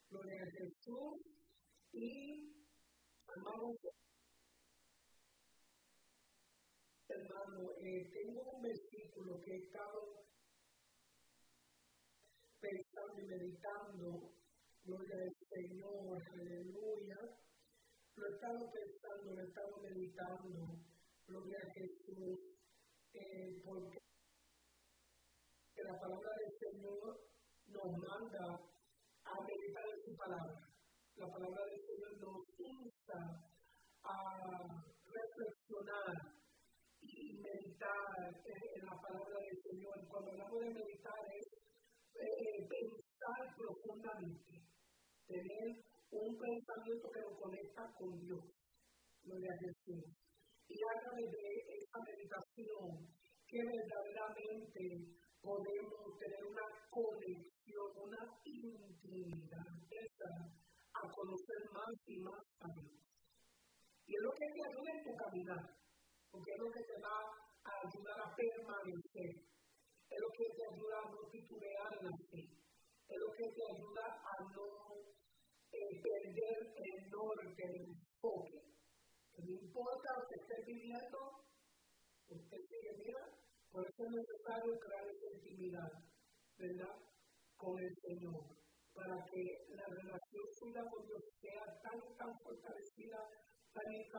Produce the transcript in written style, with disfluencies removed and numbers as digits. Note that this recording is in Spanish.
Gloria a Jesús. Y, hermano, tengo un versículo que he estado pensando y meditando. Gloria al Señor, aleluya. Lo he estado pensando, lo he estado meditando. Gloria a Jesús. Porque la palabra del Señor nos manda a meditar en su palabra. La palabra del Señor nos insta a reflexionar y meditar en la palabra del Señor. Cuando hablamos de meditar es pensar profundamente, tener un pensamiento que nos conecta con Dios. Gloria a Jesús. Y a través de esta meditación que verdaderamente podemos tener una conexión, una intimidad, a conocer más y más a Dios. Y es lo que te ayuda en tu caminar, porque es lo que te va a ayudar a permanecer, es lo que te ayuda a no titubear en la fe, es lo que te ayuda a no perder el norte, el enfoque. Que no importa lo que estés viviendo, usted sigue, mira, por eso es necesario crear esa intimidad, ¿verdad?, con el Señor, para que la relación suya con Dios sea tan fortalecida, tan